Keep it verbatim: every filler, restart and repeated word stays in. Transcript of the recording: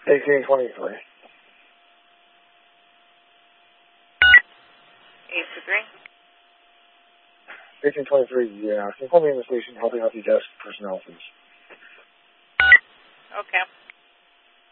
eighteen twenty-three. eight two three. eighteen twenty-three, yeah. Can you call me in the station helping out the desk personnel, please? Okay.